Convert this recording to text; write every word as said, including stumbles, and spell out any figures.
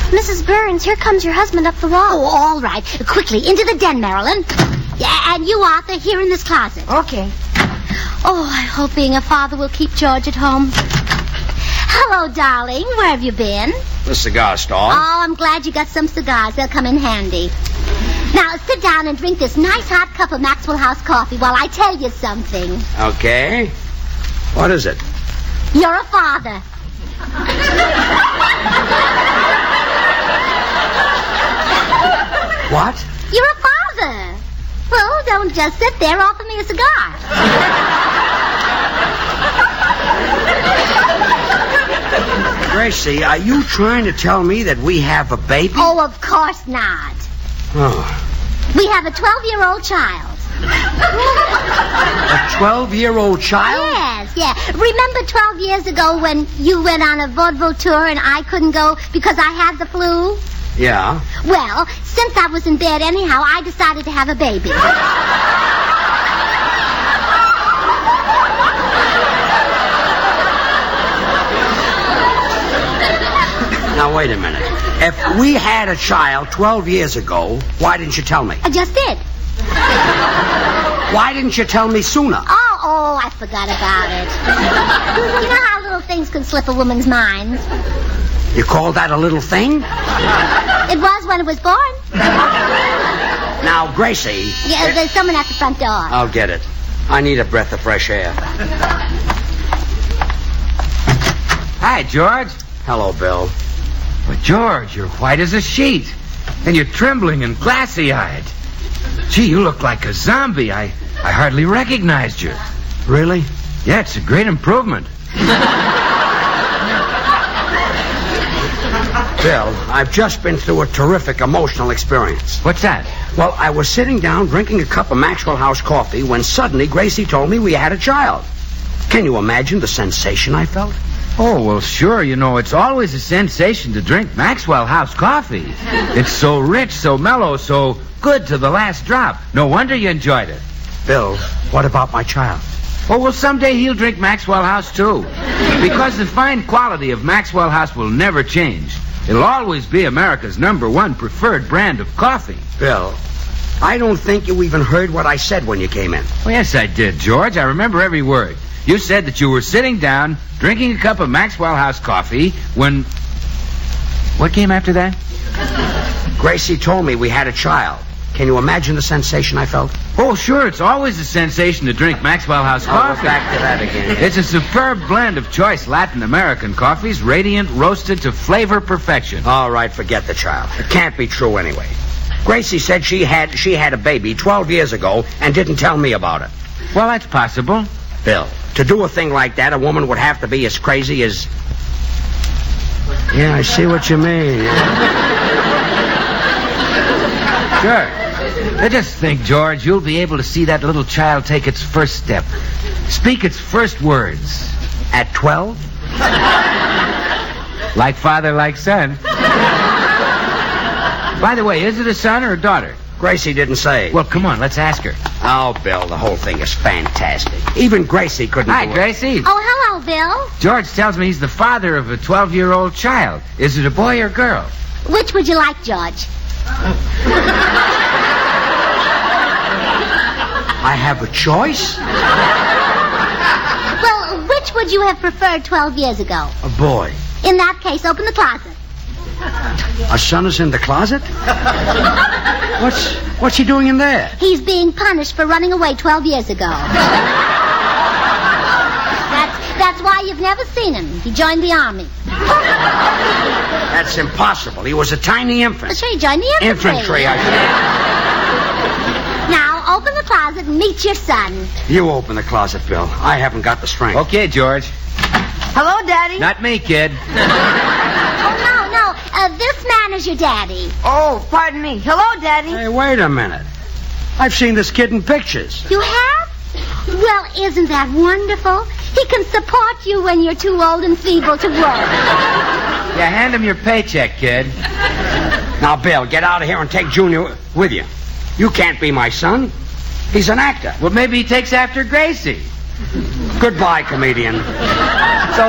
Missus Burns, here comes your husband up the wall. Oh, all right. Quickly, into the den, Marilyn. Yeah, and you, Arthur, here in this closet. Okay. Oh, I hope being a father will keep George at home. Hello, darling. Where have you been? The cigar stall. Oh, I'm glad you got some cigars. They'll come in handy. Now, sit down and drink this nice hot cup of Maxwell House coffee while I tell you something. Okay. What is it? You're a father. What? You're a father. Well, don't just sit there. Offer me a cigar. Gracie, are you trying to tell me that we have a baby? Oh, of course not. Oh. We have a twelve-year-old child. A twelve-year-old child? Yes, yeah. Remember twelve years ago when you went on a vaudeville tour and I couldn't go because I had the flu? Yeah. Well, since I was in bed anyhow, I decided to have a baby. Now, wait a minute. If we had a child twelve years ago, why didn't you tell me? I just did. Why didn't you tell me sooner? Oh, oh, I forgot about it. You know how little things can slip a woman's mind. You call that a little thing? It was when it was born. Now, Gracie... Yeah, there's someone at the front door. I'll get it. I need a breath of fresh air. Hi, George. Hello, Bill. But, George, you're white as a sheet. And you're trembling and glassy-eyed. Gee, you look like a zombie. I, I hardly recognized you. Really? Yeah, it's a great improvement. Bill, I've just been through a terrific emotional experience. What's that? Well, I was sitting down drinking a cup of Maxwell House coffee when suddenly Gracie told me we had a child. Can you imagine the sensation I felt? Oh, well, sure. You know, it's always a sensation to drink Maxwell House coffee. It's so rich, so mellow, so good to the last drop. No wonder you enjoyed it. Bill, what about my child? Oh, well, someday he'll drink Maxwell House, too. Because the fine quality of Maxwell House will never change. It'll always be America's number one preferred brand of coffee. Bill, I don't think you even heard what I said when you came in. Oh, yes, I did, George. I remember every word. You said that you were sitting down, drinking a cup of Maxwell House coffee, when... What came after that? Gracie told me we had a child. Can you imagine the sensation I felt? Oh, sure. It's always a sensation to drink Maxwell House I'll coffee. go back to that again. It's a superb blend of choice Latin American coffees, radiant, roasted to flavor perfection. All right, forget the child. It can't be true anyway. Gracie said she had she had a baby twelve years ago and didn't tell me about it. Well, that's possible. Bill, to do a thing like that, a woman would have to be as crazy as... Yeah, I see what you mean. Sure. I just think, George, you'll be able to see that little child take its first step. Speak its first words. At twelve? Like father, like son. By the way, is it a son or a daughter? Gracie didn't say. Well, come on, let's ask her. Oh, Bill, the whole thing is fantastic. Even Gracie couldn't Hi, do it. Gracie. Oh, hello, Bill. George tells me he's the father of a twelve-year-old child. Is it a boy or girl? Which would you like, George? I have a choice? Well, which would you have preferred twelve years ago? A boy. In that case, open the closet. Our son is in the closet? What's what's he doing in there? He's being punished for running away twelve years ago. That's, that's why you've never seen him. He joined the army. That's impossible. He was a tiny infant. Well, sure, he joined the infantry. Infantry, I said. Now, open the closet and meet your son. You open the closet, Bill. I haven't got the strength. Okay, George. Hello, Daddy. Not me, kid. Oh, no, no. Uh, this man is your daddy. Oh, pardon me. Hello, Daddy. Hey, wait a minute. I've seen this kid in pictures. You have? Well, isn't that wonderful? He can support you when you're too old and feeble to work. Yeah, hand him your paycheck, kid. Now, Bill, get out of here and take Junior with you. You can't be my son. He's an actor. Well, maybe he takes after Gracie. Goodbye, comedian. So